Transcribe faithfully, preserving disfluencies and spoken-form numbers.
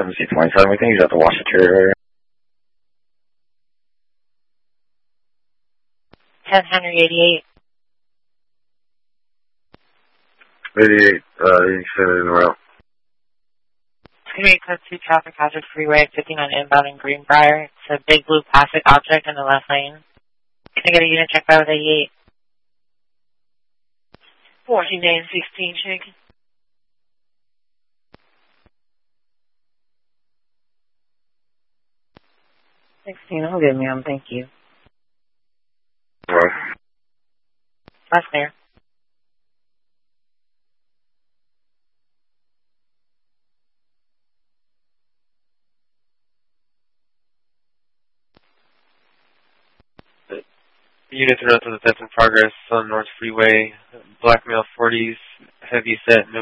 seventy twenty-seven, we think he's at the Washington area. ten Henry eighty-eight. eighty-eight, uh, you said it in a row. It's going to be a code two traffic hazard freeway, fifty-nine inbound in Greenbrier. It's a big blue plastic object in the left lane. Can I get a unit check by with eighty-eight? fourteen and sixteen, shaking. sixteen, I'll give me on, thank you. Right. That's clear. Units are out to the death in progress on North Freeway. Black male forties, heavy set, no